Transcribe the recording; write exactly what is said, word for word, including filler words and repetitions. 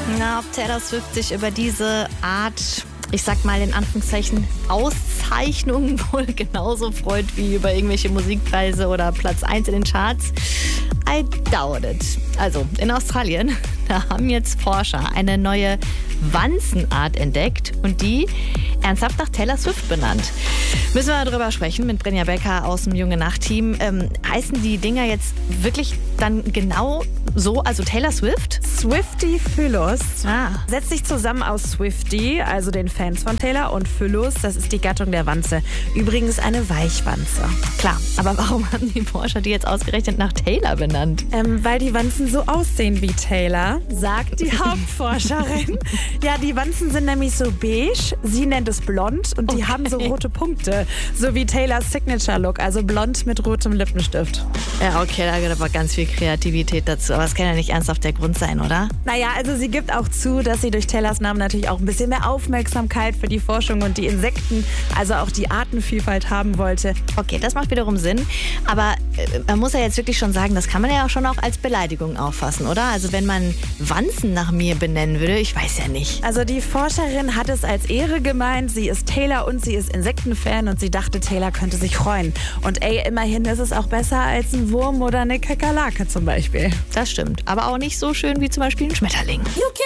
Na, ob Taylor Swift sich über diese Art, ich sag mal in Anführungszeichen, Auszeichnungen wohl genauso freut wie über irgendwelche Musikpreise oder Platz eins in den Charts? I doubt it. Also in Australien, da haben jetzt Forscher eine neue Wanzenart entdeckt und die ernsthaft nach Taylor Swift benannt. Müssen wir darüber sprechen mit Brinja Becker aus dem Junge Nacht-Team. Ähm, heißen die Dinger jetzt wirklich dann genau so, also Taylor Swift? Swiftie-Phylus Ah. setzt sich zusammen aus Swiftie, also den Fans von Taylor, und Phylus, das ist die Gattung der Wanze. Übrigens eine Weichwanze. Klar, aber warum haben die Forscher die jetzt ausgerechnet nach Taylor benannt? Ähm, weil die Wanzen so aussehen wie Taylor, sagt die Hauptforscherin. Ja, die Wanzen sind nämlich so beige, sie nennt es blond und die Okay. haben so rote Punkte. So wie Taylors Signature-Look, also blond mit rotem Lippenstift. Ja, okay, da gehört aber ganz viel Kreativität dazu. Aber es kann ja nicht ernsthaft der Grund sein, oder? Naja, also sie gibt auch zu, dass sie durch Taylors Namen natürlich auch ein bisschen mehr Aufmerksamkeit für die Forschung und die Insekten, also auch die Artenvielfalt haben wollte. Okay, das macht wiederum Sinn. Aber äh, man muss ja jetzt wirklich schon sagen, das kann man ja auch schon auch als Beleidigung auffassen, oder? Also wenn man Wanzen nach mir benennen würde, ich weiß ja nicht. Also die Forscherin hat es als Ehre gemeint. Sie ist Taylor und sie ist Insektenfan und sie dachte, Taylor könnte sich freuen. Und ey, immerhin ist es auch besser als ein Wurm oder eine Kakerlake zum Beispiel. Das stimmt. Aber auch nicht so schön wie zum Beispiel ein Schmetterling.